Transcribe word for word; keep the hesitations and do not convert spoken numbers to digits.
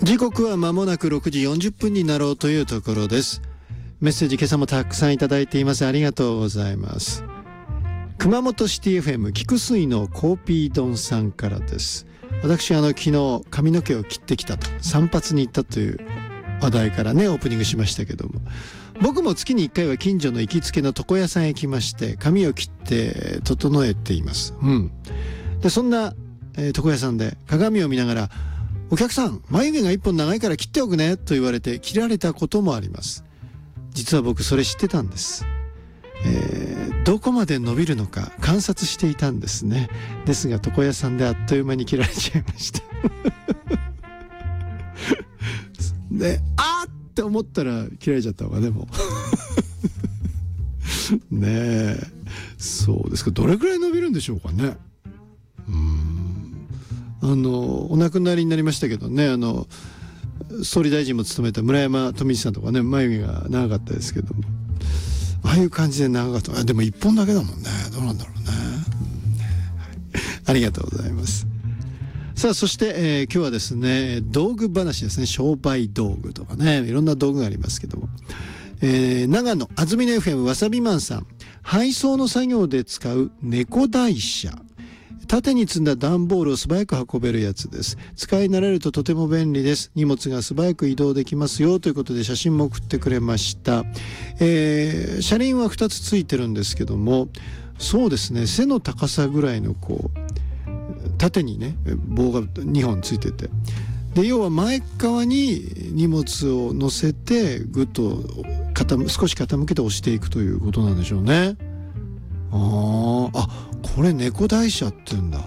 時刻は間もなくろくじよんじゅっぷんになろうというところです。メッセージ今朝もたくさんいただいています。ありがとうございます。熊本シティ エフエム 菊水のコーピー丼さんからです。私あの昨日髪の毛を切ってきたと、散髪に行ったという話題からねオープニングしましたけども、僕も月にいっかいは近所の行きつけの床屋さんへ行きまして髪を切って整えています。うんでそんな、えー、床屋さんで鏡を見ながら、お客さん眉毛が一本長いから切っておくねと言われて切られたこともあります。実は僕それ知ってたんです。えー、どこまで伸びるのか観察していたんですね。ですが床屋さんであっという間に切られちゃいましたで、あーって思ったら切られちゃったわ。でもねえ、そうですか。どれくらい伸びるんでしょうかね。うーんあのお亡くなりになりましたけどね、あの総理大臣も務めた村山富一さんとかね、眉毛が長かったですけども、ああいう感じで長かった。あでも一本だけだもんね。どうなんだろうね、うんはい、ありがとうございます。さあそして、えー、今日はですね道具話ですね。商売道具とかね、いろんな道具がありますけども、えー、長野安曇野 エフエム わさびマンさん、配送の作業で使う猫台車、縦に積んだ段ボールを素早く運べるやつです。使い慣れるととても便利です。荷物が素早く移動できますよということで写真も送ってくれました。えー、車輪はふたつついてるんですけども、そうですね、背の高さぐらいのこう縦にね棒がにほんついてて、で要は前側に荷物を乗せてぐっと傾少し傾けて押していくということなんでしょうね。あーあ、これ猫台車って言うんだ。